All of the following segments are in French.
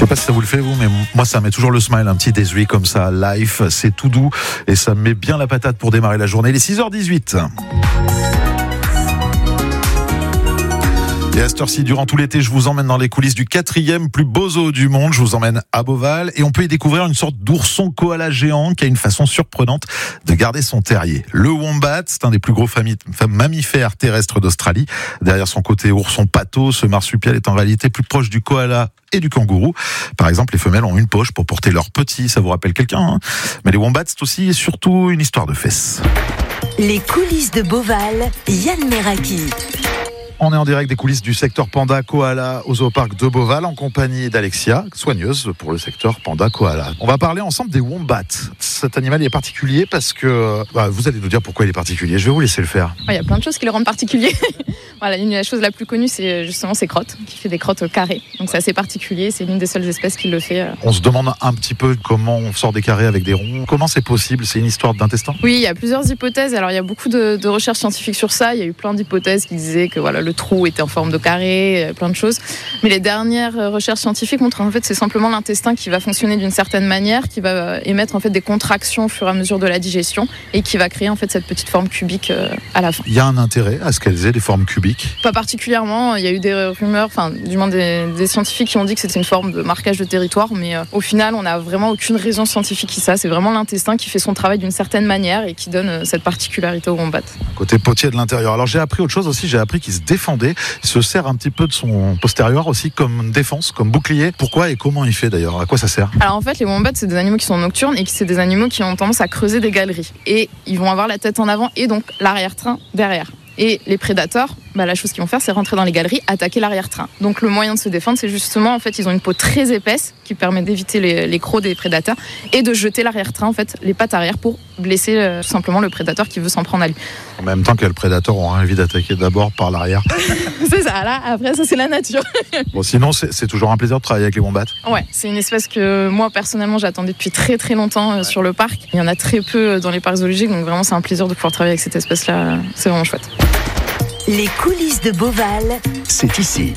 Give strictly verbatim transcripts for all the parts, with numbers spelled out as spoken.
sais pas si ça vous le fait vous, mais moi ça met toujours le smile, un petit Desiree comme ça, Life, c'est tout doux et ça me met bien la patate pour démarrer la journée. Il est six heures dix-huit. Et à cette heure-ci, durant tout l'été, je vous emmène dans les coulisses du quatrième plus beau zoo du monde. Je vous emmène à Beauval et on peut y découvrir une sorte d'ourson koala géant qui a une façon surprenante de garder son terrier. Le wombat, c'est un des plus gros familles, mammifères terrestres d'Australie. Derrière son côté ourson pâteau, ce marsupial est en réalité plus proche du koala et du kangourou. Par exemple, les femelles ont une poche pour porter leurs petits, ça vous rappelle quelqu'un, hein ? Mais les wombats, c'est aussi et surtout une histoire de fesses. Les coulisses de Beauval, Yann Meraki. On est en direct des coulisses du secteur Panda Koala au Zooparc de Beauval en compagnie d'Alexia, soigneuse pour le secteur Panda Koala. On va parler ensemble des wombats. Cet animal est particulier parce que... Bah, vous allez nous dire pourquoi il est particulier. Je vais vous laisser le faire. Il y a plein de choses qui le rendent particulier. Voilà, une des choses la plus connue, c'est justement ses crottes, qui fait des crottes carrées. Donc c'est assez particulier, c'est l'une des seules espèces qui le fait. On se demande un petit peu comment on sort des carrés avec des ronds. Comment c'est possible ? C'est une histoire d'intestin ? Oui, il y a plusieurs hypothèses. Alors il y a beaucoup de, de recherches scientifiques sur ça. Il y a eu plein d'hypothèses qui disaient que voilà, le trou était en forme de carré, plein de choses. Mais les dernières recherches scientifiques montrent en fait c'est simplement l'intestin qui va fonctionner d'une certaine manière, qui va émettre en fait des contractions au fur et à mesure de la digestion et qui va créer en fait cette petite forme cubique à la fin. Il y a un intérêt à ce qu'elles aient des formes cubiques ? Pas particulièrement. Il y a eu des rumeurs, enfin du moins des, des scientifiques qui ont dit que c'était une forme de marquage de territoire, mais euh, au final on n'a vraiment aucune raison scientifique qui ça. C'est vraiment l'intestin qui fait son travail d'une certaine manière et qui donne euh, cette particularité au wombat. Côté potier de l'intérieur. Alors j'ai appris autre chose aussi, j'ai appris qu'il se défendait, il se sert un petit peu de son postérieur aussi comme défense, comme bouclier. Pourquoi et comment il fait d'ailleurs ? À quoi ça sert ? Alors en fait les wombats c'est des animaux qui sont nocturnes et c'est des animaux qui ont tendance à creuser des galeries et ils vont avoir la tête en avant et donc l'arrière-train derrière. Et les prédateurs, bah, la chose qu'ils vont faire, c'est rentrer dans les galeries, attaquer l'arrière-train. Donc le moyen de se défendre, c'est justement, en fait, ils ont une peau très épaisse qui permet d'éviter les, les crocs des prédateurs et de jeter l'arrière-train, en fait, les pattes arrière pour blesser euh, tout simplement le prédateur qui veut s'en prendre à lui. En même temps que le prédateur aura envie d'attaquer d'abord par l'arrière. C'est ça, là, après, ça c'est la nature. Bon, sinon, c'est, c'est toujours un plaisir de travailler avec les wombats. Ouais, c'est une espèce que moi, personnellement, j'attendais depuis très très longtemps euh, ouais. sur le parc. Il y en a très peu dans les parcs zoologiques, donc vraiment, c'est un plaisir de pouvoir travailler avec cette espèce-là. C'est vraiment chouette. Les coulisses de Beauval, c'est ici.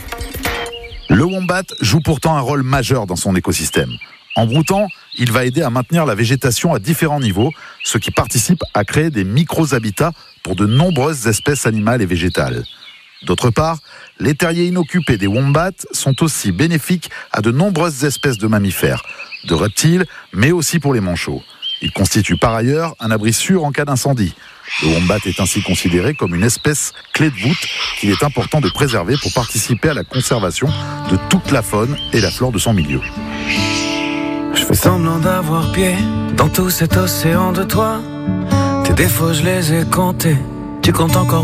Le wombat joue pourtant un rôle majeur dans son écosystème. En broutant, il va aider à maintenir la végétation à différents niveaux, ce qui participe à créer des micro-habitats pour de nombreuses espèces animales et végétales. D'autre part, les terriers inoccupés des wombats sont aussi bénéfiques à de nombreuses espèces de mammifères, de reptiles, mais aussi pour les manchots. Il constitue par ailleurs un abri sûr en cas d'incendie. Le wombat est ainsi considéré comme une espèce clé de voûte qu'il est important de préserver pour participer à la conservation de toute la faune et la flore de son milieu. Je fais semblant d'avoir pied dans tout cet océan de toi. Tes défauts je les ai comptés, tu comptes encore